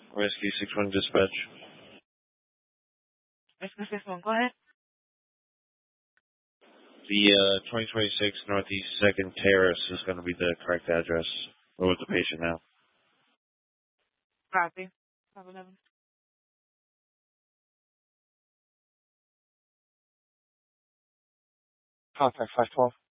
Rescue 61 dispatch. Rescue 61, go ahead. The 2026 Northeast 2nd Terrace is going to be the correct address. We're with the patient now. Copy. 511. Contact 512.